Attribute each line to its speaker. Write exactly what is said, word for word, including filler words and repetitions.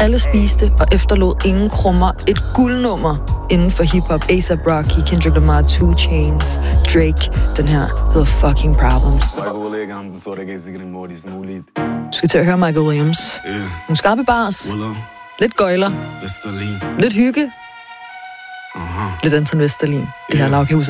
Speaker 1: alle spiste og efterlod ingen krummer. Et guldnummer inden for hiphop. A$ap Rocky, Kendrick Lamar, two Chainz, Drake. Den her hedder Fucking Problems. Du skal til at høre Michael Williams. Nogle skarpe bars. Lidt gøjler. Lidt hygge. Lidt Anton Vesterlin. Det her Lavkehus